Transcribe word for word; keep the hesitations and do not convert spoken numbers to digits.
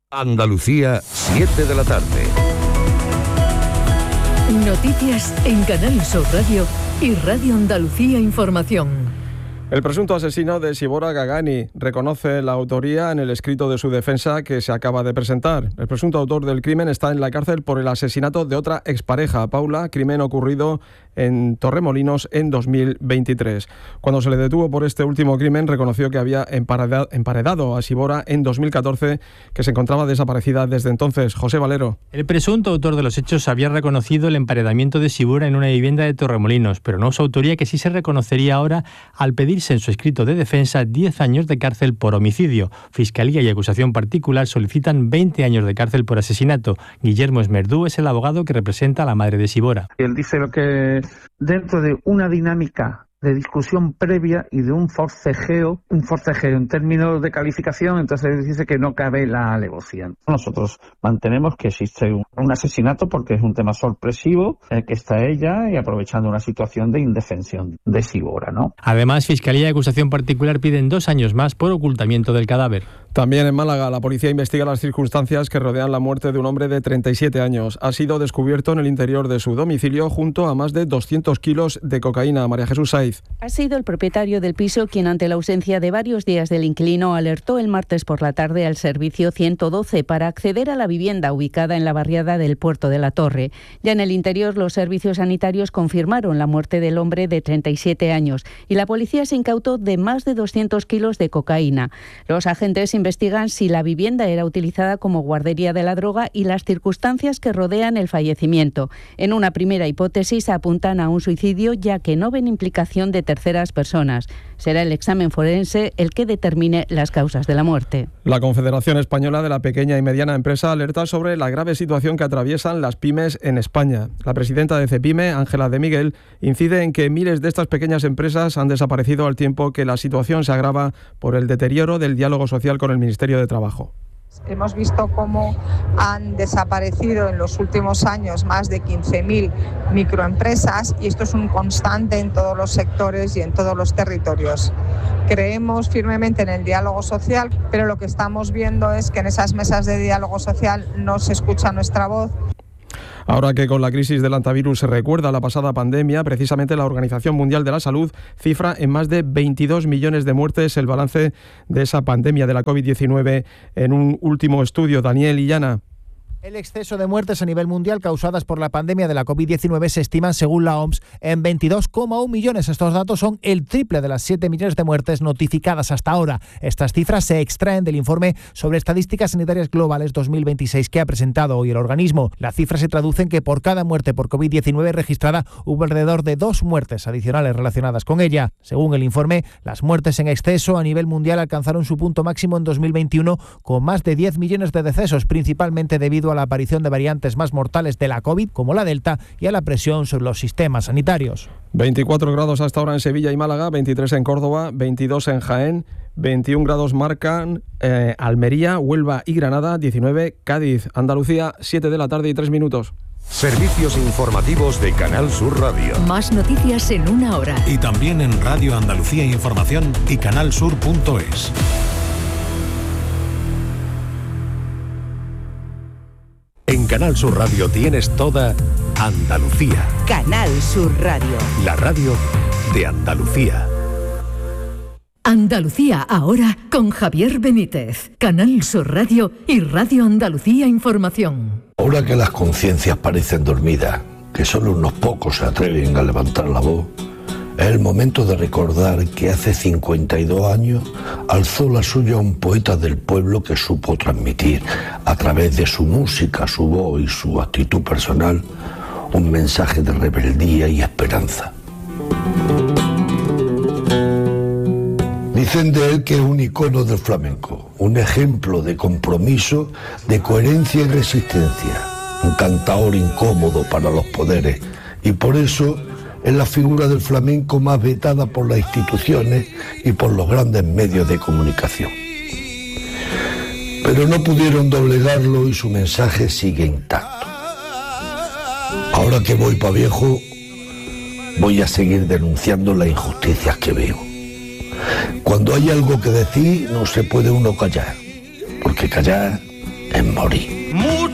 Andalucía, siete de la tarde. Noticias en Canal Sur Radio y Radio Andalucía Información. El presunto asesino de Sibora Gagani reconoce la autoría en el escrito de su defensa que se acaba de presentar. El presunto autor del crimen está en la cárcel por el asesinato de otra expareja, Paula, crimen ocurrido en Torremolinos en dos mil veintitrés. Cuando se le detuvo por este último crimen, reconoció que había emparedado a Sibora en dos mil catorce, que se encontraba desaparecida desde entonces. José Valero. El presunto autor de los hechos había reconocido el emparedamiento de Sibora en una vivienda de Torremolinos, pero no su autoría, que sí se reconocería ahora al pedirse en su escrito de defensa diez años de cárcel por homicidio. Fiscalía y acusación particular solicitan veinte años de cárcel por asesinato. Guillermo Esmerdú es el abogado que representa a la madre de Sibora. Él dice lo que dentro de una dinámica de discusión previa y de un forcejeo, un forcejeo en términos de calificación, entonces dice que no cabe la alevosía. Nosotros mantenemos que existe un, un asesinato porque es un tema sorpresivo, en el que está ella y aprovechando una situación de indefensión de Sibora, ¿no? Además, Fiscalía y acusación particular piden dos años más por ocultamiento del cadáver. También en Málaga, la policía investiga las circunstancias que rodean la muerte de un hombre de treinta y siete años. Ha sido descubierto en el interior de su domicilio junto a más de doscientos kilos de cocaína. María Jesús Saiz. Ha sido el propietario del piso quien, ante la ausencia de varios días del inquilino, alertó el martes por la tarde al servicio ciento doce para acceder a la vivienda ubicada en la barriada del Puerto de la Torre. Ya en el interior, los servicios sanitarios confirmaron la muerte del hombre de treinta y siete años y la policía se incautó de más de doscientos kilos de cocaína. Los agentes investigan si la vivienda era utilizada como guardería de la droga y las circunstancias que rodean el fallecimiento. En una primera hipótesis apuntan a un suicidio, ya que no ven implicación de terceras personas. Será el examen forense el que determine las causas de la muerte. La Confederación Española de la Pequeña y Mediana Empresa alerta sobre la grave situación que atraviesan las pymes en España. La presidenta de CEPIME, Ángela de Miguel, incide en que miles de estas pequeñas empresas han desaparecido al tiempo que la situación se agrava por el deterioro del diálogo social con el Ministerio de Trabajo. Hemos visto cómo han desaparecido en los últimos años más de quince mil microempresas y esto es un constante en todos los sectores y en todos los territorios. Creemos firmemente en el diálogo social, pero lo que estamos viendo es que en esas mesas de diálogo social no se escucha nuestra voz. Ahora que con la crisis del hantavirus se recuerda la pasada pandemia, precisamente la Organización Mundial de la Salud cifra en más de veintidós millones de muertes el balance de esa pandemia de la COVID diecinueve en un último estudio. Daniel Illana. El exceso de muertes a nivel mundial causadas por la pandemia de la COVID diecinueve se estiman, según la O M S, en veintidós coma uno millones. Estos datos son el triple de las siete millones de muertes notificadas hasta ahora. Estas cifras se extraen del informe sobre estadísticas sanitarias globales dos mil veintiséis que ha presentado hoy el organismo. La cifra se traduce en que por cada muerte por COVID diecinueve registrada hubo alrededor de dos muertes adicionales relacionadas con ella. Según el informe, las muertes en exceso a nivel mundial alcanzaron su punto máximo en dos mil veintiuno con más de diez millones de decesos, principalmente debido a la aparición de variantes más mortales de la COVID, como la Delta, y a la presión sobre los sistemas sanitarios. veinticuatro grados hasta ahora en Sevilla y Málaga, veintitrés en Córdoba, veintidós en Jaén, veintiún grados marcan eh, Almería, Huelva y Granada, diecinueve Cádiz. Andalucía, siete de la tarde y tres minutos. Servicios informativos de Canal Sur Radio. Más noticias en una hora. Y también en Radio Andalucía Información y canalsur punto es. En Canal Sur Radio tienes toda Andalucía. Canal Sur Radio. La radio de Andalucía. Andalucía ahora con Javier Benítez. Canal Sur Radio y Radio Andalucía Información. Ahora que las conciencias parecen dormidas, que solo unos pocos se atreven a levantar la voz, es el momento de recordar que hace cincuenta y dos años alzó la suya un poeta del pueblo que supo transmitir, a través de su música, su voz y su actitud personal, un mensaje de rebeldía y esperanza. Dicen de él que es un icono del flamenco, un ejemplo de compromiso, de coherencia y resistencia, un cantaor incómodo para los poderes, y por eso es la figura del flamenco más vetada por las instituciones y por los grandes medios de comunicación. Pero no pudieron doblegarlo y su mensaje sigue intacto. Ahora que voy pa' viejo, voy a seguir denunciando las injusticias que veo. Cuando hay algo que decir, no se puede uno callar, porque callar es morir.